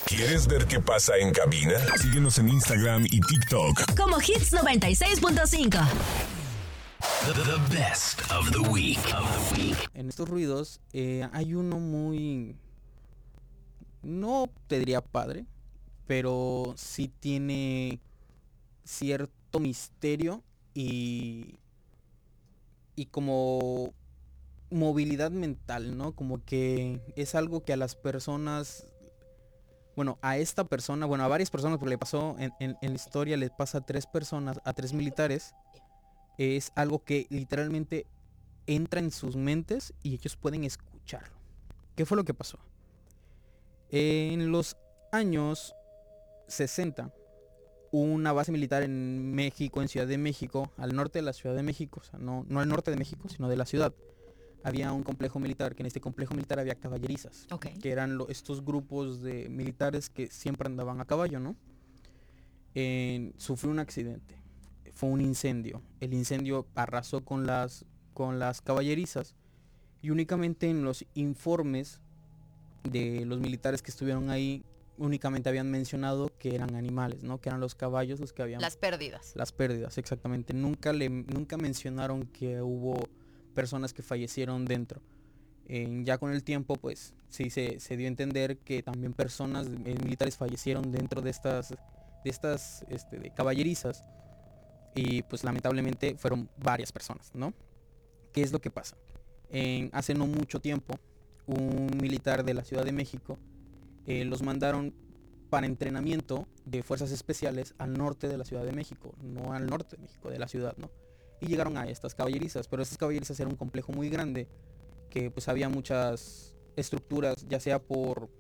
¿Quieres ver qué pasa en cabina? Síguenos en Instagram y TikTok como Hits 96.5. The best of the week. En estos ruidos hay uno muy... No te diría padre, pero sí tiene cierto misterio y como movilidad mental, ¿no? Como que es algo que a las personas... Bueno, a esta persona, bueno, a varias personas, porque le pasó en la historia, le pasa a 3 personas, a 3 militares. Es algo que literalmente entra en sus mentes y ellos pueden escucharlo. ¿Qué fue lo que pasó? En los años 60, una base militar en México, en Ciudad de México, al norte de la Ciudad de México, o sea, no al norte de México, sino de la ciudad, había un complejo militar, que en este complejo militar había caballerizas, que eran estos grupos de militares que siempre andaban a caballo, ¿no? Sufrió un accidente, fue un incendio. El incendio arrasó con las caballerizas y únicamente en los informes de los militares que estuvieron ahí únicamente habían mencionado que eran animales, ¿no? Que eran los caballos los que habían... Las pérdidas. Las pérdidas, exactamente. Nunca mencionaron que hubo personas que fallecieron dentro. Ya con el tiempo, pues, sí se dio a entender que también personas militares fallecieron dentro de estas de caballerizas. Y pues lamentablemente fueron varias personas, ¿no? ¿Qué es lo que pasa? Hace no mucho tiempo, un militar de la Ciudad de México los mandaron para entrenamiento de fuerzas especiales al norte de la Ciudad de México, no al norte de México, de la ciudad, ¿no? Y llegaron a estas caballerizas, pero estas caballerizas era un complejo muy grande, que pues había muchas estructuras, ya sea por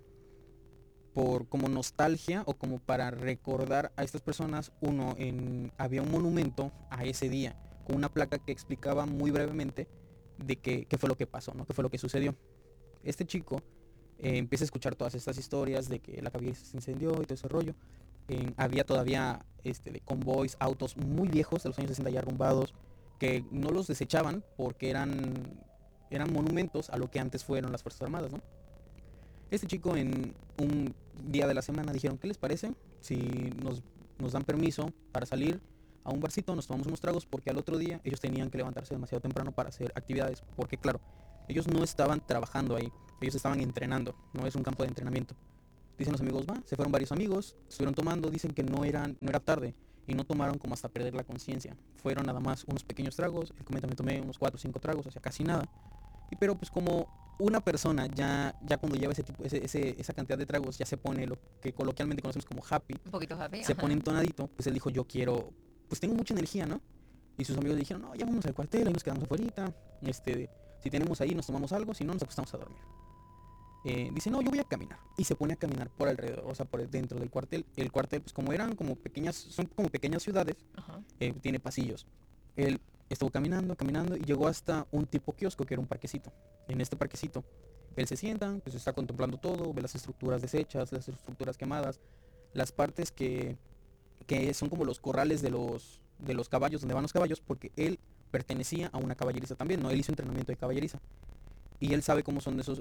como nostalgia o como para recordar a estas personas. Había un monumento a ese día, con una placa que explicaba muy brevemente de qué fue lo que pasó, ¿no? Qué fue lo que sucedió. Este chico empieza a escuchar todas estas historias de que la caballeriza se incendió y todo ese rollo. Había todavía de convoys, autos muy viejos de los años 60 ya arrumbados, que no los desechaban porque eran monumentos a lo que antes fueron las Fuerzas Armadas, ¿no? Este chico, en un día de la semana, dijeron: ¿qué les parece si nos dan permiso para salir a un barcito, nos tomamos unos tragos? Porque al otro día ellos tenían que levantarse demasiado temprano para hacer actividades, porque claro, ellos no estaban trabajando ahí, ellos estaban entrenando, no es un campo de entrenamiento. Dicen los amigos, se fueron varios amigos, estuvieron tomando, dicen que no era tarde, y no tomaron como hasta perder la conciencia. Fueron nada más unos pequeños tragos, él comenta, me tomé unos 4 o 5 tragos, o sea, casi nada. Pero pues como una persona ya cuando lleva esa cantidad de tragos, ya se pone lo que coloquialmente conocemos como happy. Un poquito happy. Se pone entonadito, pues él dijo, yo quiero, pues tengo mucha energía, ¿no? Y sus amigos le dijeron, no, ya vamos al cuartel, ahí nos quedamos afuera, si tenemos ahí nos tomamos algo, si no nos acostamos a dormir. Dice, no, yo voy a caminar. Y se pone a caminar por alrededor, o sea, por dentro del cuartel. El cuartel, pues como son como pequeñas ciudades, tiene pasillos. Él estuvo caminando y llegó hasta un tipo kiosco que era un parquecito. En este parquecito, él se sienta, pues está contemplando todo, ve las estructuras deshechas, las estructuras quemadas, las partes que son como los corrales de los caballos, donde van los caballos, porque él pertenecía a una caballeriza también, ¿no? Él hizo entrenamiento de caballeriza. Y él sabe cómo son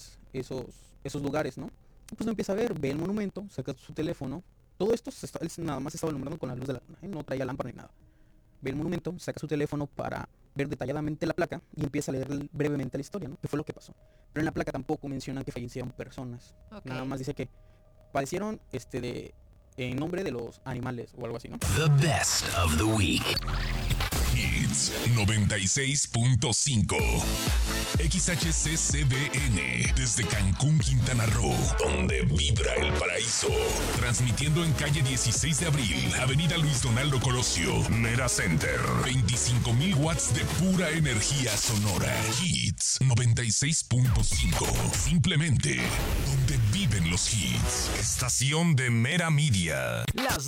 esos lugares, ¿no? Pues lo empieza a ver, ve el monumento, saca su teléfono. Todo esto él nada más estaba alumbrando con la luz de la luna, él no traía lámpara ni nada. Ve el monumento, saca su teléfono para ver detalladamente la placa y empieza a leer brevemente la historia, ¿no? ¿Qué fue lo que pasó? Pero en la placa tampoco mencionan que fallecieron personas. Nada más dice que padecieron en nombre de los animales o algo así, ¿no? The best of the week. Hits 96.5. XHCCBN desde Cancún, Quintana Roo, donde vibra el paraíso. Transmitiendo en calle 16 de abril, avenida Luis Donaldo Colosio, Mera Center. 25,000 watts de pura energía sonora. Hits 96.5. Simplemente donde viven los hits. Estación de Mera Media. Las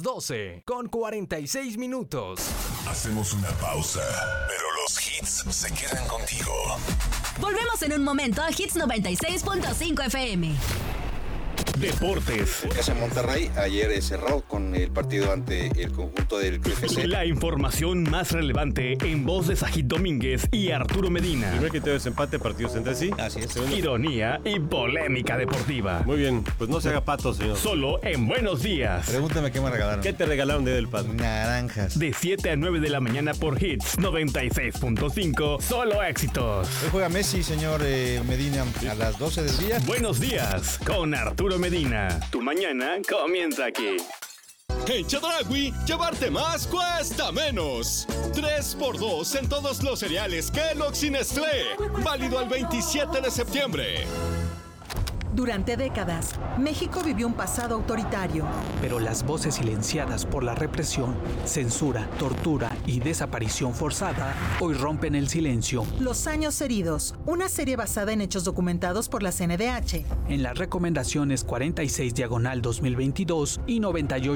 12:46. Hacemos una pausa, pero los hits se quedan contigo. Volvemos en un momento a Hits 96.5 FM. deportes. Casa Monterrey ayer cerró con el partido ante el conjunto del QFC. La información más relevante en voz de Sajid Domínguez y Arturo Medina. Primer criterio de desempate, partidos entre sí. Así es. Ironía y polémica deportiva. Muy bien, pues no se haga pato, señor. Solo en Buenos Días. Pregúntame qué me regalaron. ¿Qué te regalaron Día del Padre? Naranjas. De 7 a 9 de la mañana por Hits 96.5. Solo éxitos. Hoy juega Messi, señor Medina, a las 12 del día. Buenos Días con Arturo Medina. Tu mañana comienza aquí. En Chedraui, llevarte más cuesta menos. 3x2 en todos los cereales Kellogg's y Nestlé. Válido al 27 de septiembre. Durante décadas, México vivió un pasado autoritario. Pero las voces silenciadas por la represión, censura, tortura y desaparición forzada hoy rompen el silencio. Los años heridos, una serie basada en hechos documentados por la CNDH. En las recomendaciones 46/2022 y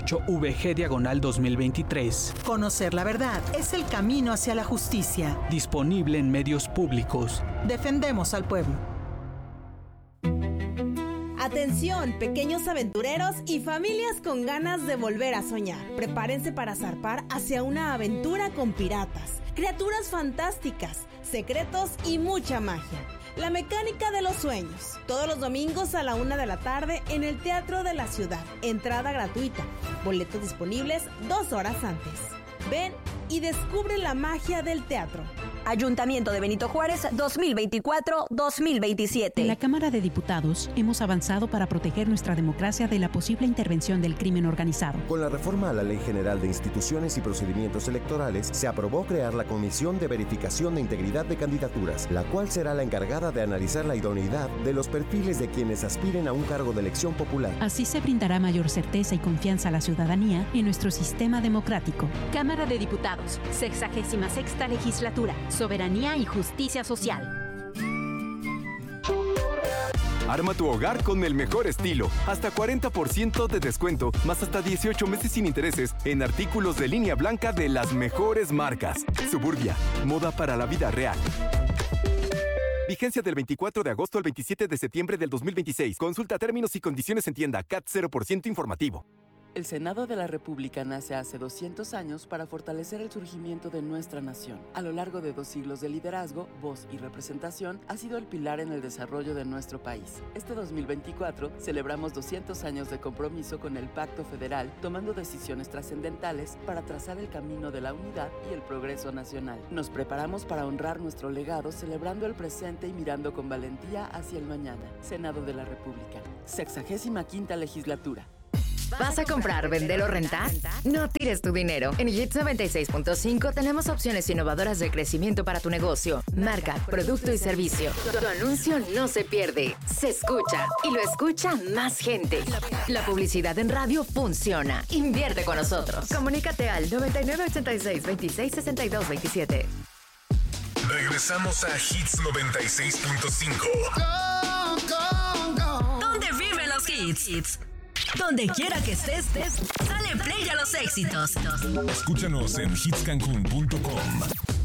98VG/2023. Conocer la verdad es el camino hacia la justicia. Disponible en medios públicos. Defendemos al pueblo. Atención, pequeños aventureros y familias con ganas de volver a soñar. Prepárense para zarpar hacia una aventura con piratas, criaturas fantásticas, secretos y mucha magia. La mecánica de los sueños. Todos los domingos a la 1 de la tarde en el Teatro de la Ciudad. Entrada gratuita. Boletos disponibles 2 horas antes. Ven y descubre la magia del teatro. Ayuntamiento de Benito Juárez 2024-2027. En la Cámara de Diputados hemos avanzado para proteger nuestra democracia de la posible intervención del crimen organizado. Con la reforma a la Ley General de Instituciones y Procedimientos Electorales, se aprobó crear la Comisión de Verificación de Integridad de Candidaturas, la cual será la encargada de analizar la idoneidad de los perfiles de quienes aspiren a un cargo de elección popular. Así se brindará mayor certeza y confianza a la ciudadanía en nuestro sistema democrático. Cámara de Diputados, 66ª Legislatura. Soberanía y justicia social. Arma tu hogar con el mejor estilo. Hasta 40% de descuento, más hasta 18 meses sin intereses en artículos de línea blanca de las mejores marcas. Suburbia, moda para la vida real. Vigencia del 24 de agosto al 27 de septiembre del 2026. Consulta términos y condiciones en tienda. CAT 0% informativo. El Senado de la República nace hace 200 años para fortalecer el surgimiento de nuestra nación. A lo largo de 2 siglos de liderazgo, voz y representación, ha sido el pilar en el desarrollo de nuestro país. Este 2024 celebramos 200 años de compromiso con el Pacto Federal, tomando decisiones trascendentales para trazar el camino de la unidad y el progreso nacional. Nos preparamos para honrar nuestro legado, celebrando el presente y mirando con valentía hacia el mañana. Senado de la República, 65ª Legislatura. ¿Vas a comprar, vender o rentar? No tires tu dinero. En Hits 96.5 tenemos opciones innovadoras de crecimiento para tu negocio, marca, producto y servicio. Tu anuncio no se pierde, se escucha y lo escucha más gente. La publicidad en radio funciona. Invierte con nosotros. Comunícate al 9986-266227. Regresamos a Hits 96.5. ¿Dónde viven los hits? Donde quiera que estés, dale play a los éxitos. Escúchanos en hitscancun.com.